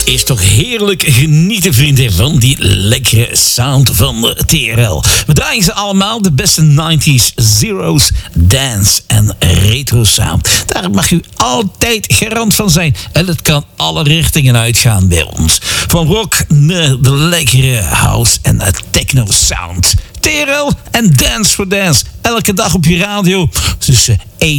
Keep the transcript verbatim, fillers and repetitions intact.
is toch heerlijk genieten, vrienden, van die lekkere sound van de T R L. We draaien ze allemaal, de beste nineties, zeros, dance en retro sound. Daar mag u altijd garant van zijn. En het kan alle richtingen uitgaan bij ons. Van rock naar de lekkere house en techno sound. T R L en Dance for Dance. Elke dag op je radio tussen